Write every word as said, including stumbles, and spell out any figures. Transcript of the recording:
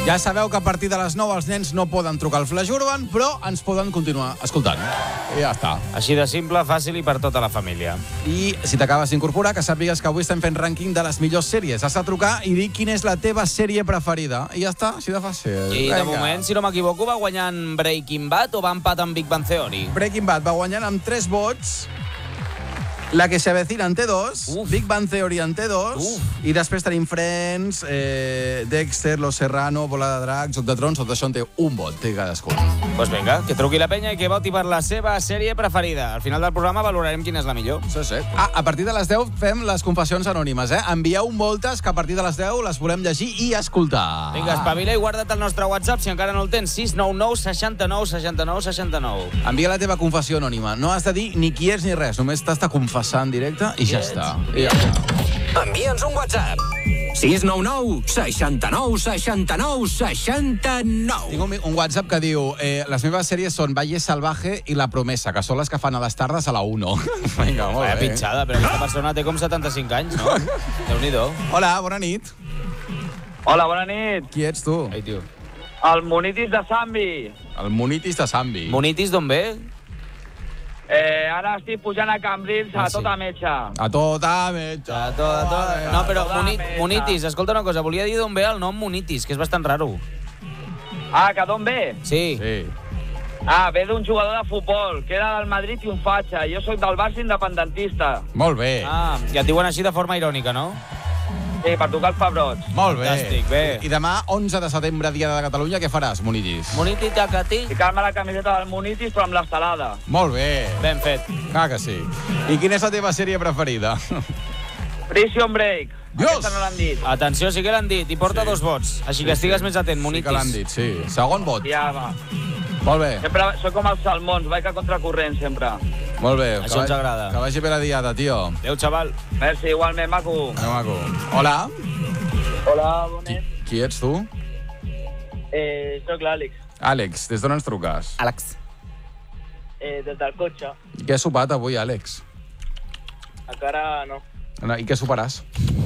Ja sabeu que a partir de les nou els nens no poden trucar al Flash Urban, però ens poden continuar escoltant. I ja està. Així de simple, fàcil i per tota la família. I si t'acabes d'incorporar, que sàpigues que avui estem fent rànquing de les millors sèries. Has de trucar i dir quina és la teva sèrie preferida. I ja està, així de fàcil. I de moment, si no m'equivoco, va guanyant Breaking Bad o va empatar amb Big Bang Theory? Breaking Bad va guanyant amb tres vots. La que se avecina en té dos, Uf. Big Bang Theory en té dos, Uf. I després tenim Friends, eh, Dexter, Los Serrano, Bola de Dracs, Joc de Trons, tot això en té un vot, té cadascun. Doncs pues vinga, que truqui la penya i que voti per la seva sèrie preferida. Al final del programa valorarem quina és la millor. Sí, sí. Ah, a partir de les deu fem les confessions anònimes, eh? Envieu moltes, que a partir de les deu les volem llegir i escoltar. Vinga, espavila i guarda't el nostre WhatsApp, si encara no el tens, sis nou nou seixanta-nou seixanta-nou seixanta-nou. Envia la teva confessió anònima. No has de dir ni qui ets ni res, només t'has de confessar en directe i ja està. I ja està. Envia'ns un WhatsApp. sis nou nou seixanta-nou seixanta-nou seixanta-nou. Tinc un, un WhatsApp que diu eh, les meves sèries són Valle Salvaje i La Promesa, que són les que fan a les tardes a la uno. Vinga, molt Vaya bé. pitjada, però aquesta persona té com setanta-cinc anys, no? Déu-n'hi-do. Hola, bona nit. Hola, bona nit. Qui ets tu? Ei, tio. El Monitis de Sambi. El Monitis de Sambi. Monitis d'on ve? Eh, ara estic pujant a Cambrils a Ah, sí. tota metxa. A tota metxa. A tot, a tot. No, però Toda Moni- mesa. Monitis, escolta una cosa, volia dir d'on ve el nom Monitis, que és bastant raro. Ah, que d'on ve? Sí. Sí. Ah, ve d'un jugador de futbol, que era del Madrid i un fatxa. Jo soc del Barça independentista. Molt bé. Ah, i et diuen així de forma irònica, no? Sí, per tocar els pebrots. Molt bé. Fantàstic, bé. I demà, onze de setembre, dia de Catalunya, què faràs, Monitis? Monitis de Catí. Ficar-me la camiseta del Monitis, però amb l'estelada. Molt bé. Ben fet. Clar que sí. I quina és la teva sèrie preferida? Prison Break. Dios! Aquesta no l'han dit. Atenció, sí que l'han dit, i porta Sí. dos vots. Així que estigues més atent, Sí Monitis. que l'han dit, sí. Segon vot. Ja va. Molt bé. Sempre soc com els salmons, vaig a contracorrent sempre. Molt bé. Això Que ens va- agrada. Que vagi bé la diada, tio. Adéu, xaval. Merci, igualment, maco. Adéu, maco. Hola. Hola, Qui, bonet. qui ets tu? Eh, soc l'Àlex, Àlex, des d'on ens truques? Àlex. eh, des del cotxe. I què has sopat avui, Àlex? Encara no. No, I què soparàs?